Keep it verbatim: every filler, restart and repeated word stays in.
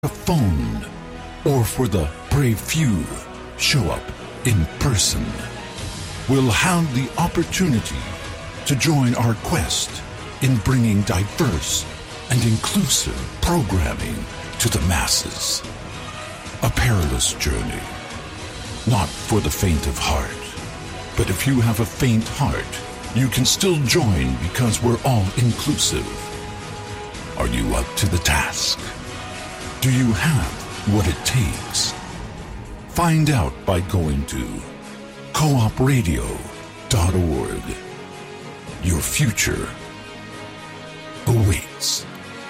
a phone, or for the brave few, show up in person, will have the opportunity to join our quest in bringing diverse and inclusive programming to the masses. A perilous journey, not for the faint of heart. But if you have a faint heart, you can still join because we're all inclusive. Are you up to the task? Do you have what it takes? Find out by going to co op radio dot org. Your future awaits.